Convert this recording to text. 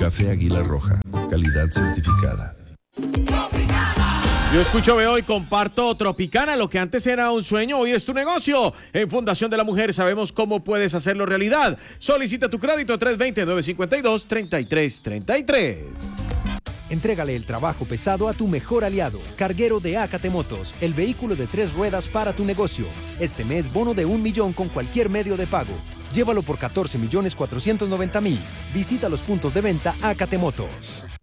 Café Águila Roja, calidad certificada. Yo escucho, veo y comparto Tropicana. Lo que antes era un sueño, hoy es tu negocio. En Fundación de la Mujer sabemos cómo puedes hacerlo realidad. Solicita tu crédito 320-952-3333. Entrégale el trabajo pesado a tu mejor aliado, Carguero de Ácate Motos, el vehículo de 3 ruedas para tu negocio. Este mes, bono de 1 millón con cualquier medio de pago. Llévalo por 14.490.000. Visita los puntos de venta Ácate Motos.